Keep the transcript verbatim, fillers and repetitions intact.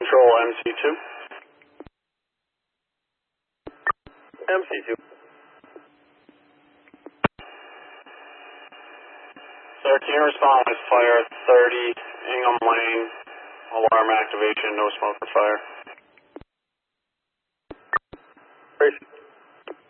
Control M C two. M C two. Sir, can you respond with fire thirty Ingham Lane, alarm activation, no smoke or fire? Great.